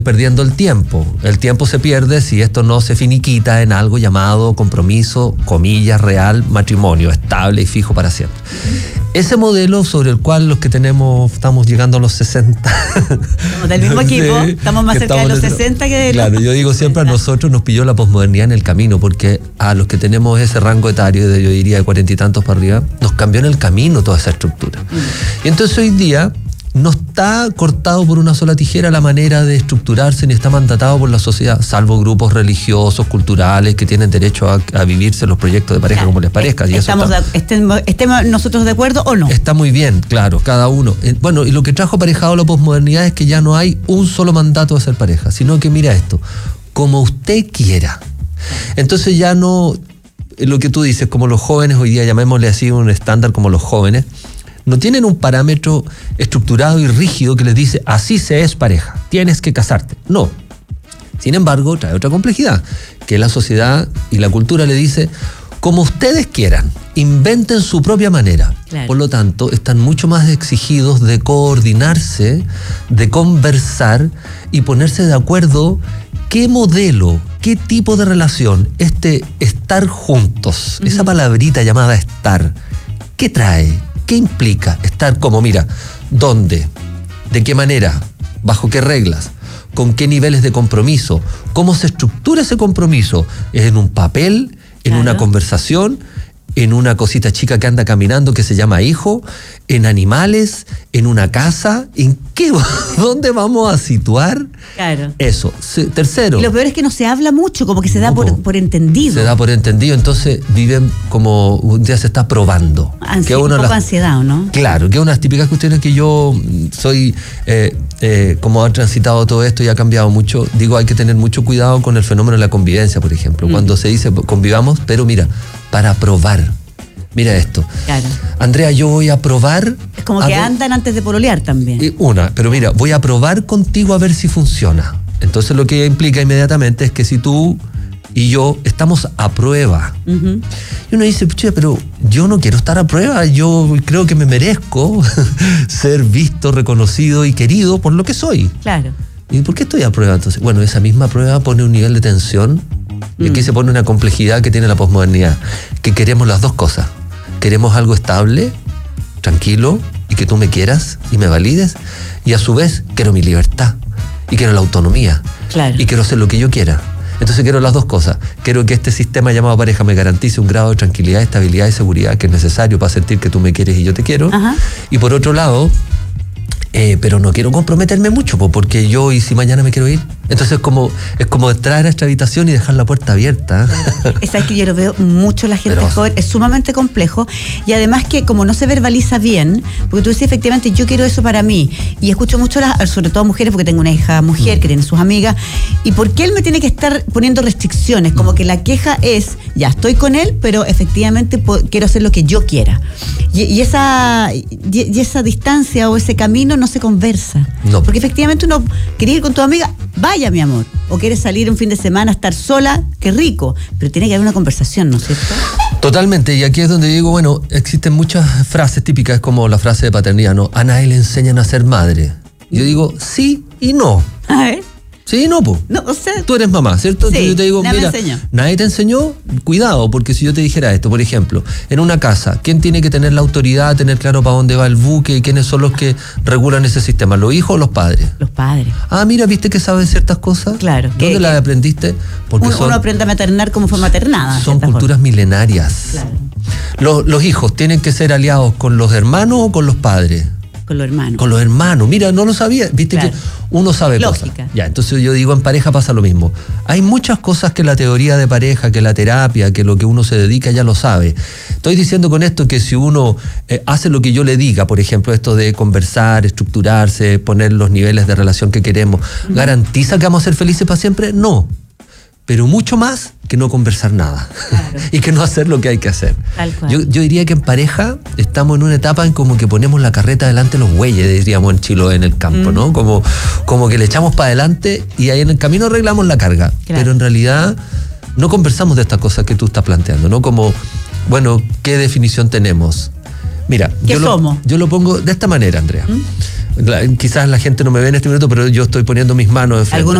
perdiendo el tiempo. El tiempo se pierde si esto no se finiquita en algo llamado compromiso, comillas, real, matrimonio, estable y fijo para siempre. Ese modelo sobre el cual los que estamos llegando a los 60. Somos del mismo equipo, sí, estamos más cerca de los 60 que de los... Claro, yo digo siempre, a nosotros nos pilló la posmodernidad en el camino, porque a los que tenemos ese rango etario, yo diría de 40 y tantos para arriba, nos cambió en el camino toda esa estructura. Y entonces hoy día no está cortado por una sola tijera la manera de estructurarse, ni está mandatado por la sociedad, salvo grupos religiosos, culturales, que tienen derecho a vivirse los proyectos de pareja, claro, como les parezca. Y ¿Estemos nosotros de acuerdo o no? Está muy bien, claro, cada uno. Bueno, y lo que trajo aparejado la posmodernidad es que ya no hay un solo mandato de ser pareja, sino que mira esto, como usted quiera. Entonces ya no, lo que tú dices, como los jóvenes hoy día, llamémosle así un estándar como los jóvenes, no tienen un parámetro estructurado y rígido que les dice, así se es pareja, tienes que casarte. No. Sin embargo, trae otra complejidad, que la sociedad y la cultura le dice, como ustedes quieran, inventen su propia manera. Claro. Por lo tanto, están mucho más exigidos de coordinarse, de conversar y ponerse de acuerdo qué modelo, qué tipo de relación, estar juntos, esa palabrita llamada estar, ¿qué trae? ¿Qué implica estar como, mira, dónde, de qué manera, bajo qué reglas, con qué niveles de compromiso, cómo se estructura ese compromiso? ¿Es en un papel, en una conversación, en una cosita chica que anda caminando que se llama hijo, en animales, en una casa? ¿En qué? ¿Dónde vamos a situar eso? Tercero. Y lo peor es que no se habla mucho, como que se da por entendido. Se da por entendido, entonces viven como un día se está probando. Que un poco ansiedad, ¿o no? Claro, que es una de las típicas cuestiones que yo soy, como ha transitado todo esto y ha cambiado mucho, digo, hay que tener mucho cuidado con el fenómeno de la convivencia, por ejemplo. Cuando se dice convivamos, pero mira, para probar. Mira esto. Claro. Andrea, yo voy a probar. Es como que andan antes de pololear también. Pero mira, voy a probar contigo a ver si funciona. Entonces lo que implica inmediatamente es que si tú y yo estamos a prueba. Y uno dice, pero yo no quiero estar a prueba, yo creo que me merezco ser visto, reconocido y querido por lo que soy. Claro. ¿Y por qué estoy a prueba entonces? Bueno, esa misma prueba pone un nivel de tensión. Y aquí se pone una complejidad que tiene la posmodernidad, que queremos las dos cosas. Queremos algo estable, tranquilo, y que tú me quieras y me valides, y a su vez quiero mi libertad, y quiero la autonomía, y quiero hacer lo que yo quiera. Entonces quiero las dos cosas. Quiero que este sistema llamado pareja me garantice un grado de tranquilidad, estabilidad y seguridad que es necesario para sentir que tú me quieres y yo te quiero. Y por otro lado, pero no quiero comprometerme mucho, porque yo, y si mañana me quiero ir, entonces es como entrar a esta habitación y dejar la puerta abierta. Es que yo lo veo mucho la gente joven, es sumamente complejo, y además que como no se verbaliza bien, porque tú dices efectivamente yo quiero eso para mí, y escucho mucho sobre todo mujeres, porque tengo una hija mujer que tiene sus amigas, y ¿por qué él me tiene que estar poniendo restricciones? Como que la queja es, ya estoy con él, pero efectivamente quiero hacer lo que yo quiera, y esa distancia o ese camino no se conversa. No. Porque efectivamente uno quería ir con tu amiga, vaya mi amor, o quieres salir un fin de semana a estar sola, qué rico, pero tiene que haber una conversación, ¿no es cierto? Totalmente, y aquí es donde digo, bueno, existen muchas frases típicas, como la frase de paternidad, ¿no? A nadie le enseñan a ser madre. Yo digo, sí y no. A ver. Sí, no, pues. No, o sea, tú eres mamá, ¿cierto? Sí, entonces yo te digo, mira, nadie te enseñó, cuidado, porque si yo te dijera esto, por ejemplo, en una casa, ¿quién tiene que tener la autoridad, tener claro para dónde va el buque y quiénes son los que regulan ese sistema? ¿Los hijos o los padres? Los padres. Ah, mira, ¿viste que sabes ciertas cosas? Claro. ¿Dónde las aprendiste? Porque uno aprende a maternar como fue maternada. Son culturas milenarias. Claro. Los hijos tienen que ser aliados con los hermanos o con los padres. Con los hermanos. Con los hermanos. Mira, no lo sabía. Viste que uno sabe lógica. Cosas. Ya, entonces yo digo, en pareja pasa lo mismo. Hay muchas cosas que la teoría de pareja, que la terapia, que lo que uno se dedica ya lo sabe. Estoy diciendo con esto que si uno hace lo que yo le diga, por ejemplo, esto de conversar, estructurarse, poner los niveles de relación que queremos, ¿garantiza que vamos a ser felices para siempre? No. Pero mucho más que no conversar nada. Claro. Y que no hacer lo que hay que hacer. Tal cual. Yo diría que en pareja estamos en una etapa en como que ponemos la carreta delante de los bueyes, diríamos en Chiloé, en el campo, ¿no? Como que le echamos para adelante y ahí en el camino arreglamos la carga. Claro. Pero en realidad no conversamos de estas cosas que tú estás planteando, ¿no? Como, bueno, ¿qué definición tenemos? Mira, yo lo pongo de esta manera, Andrea. Quizás la gente no me ve en este minuto, pero yo estoy poniendo mis manos enfrente. Algunos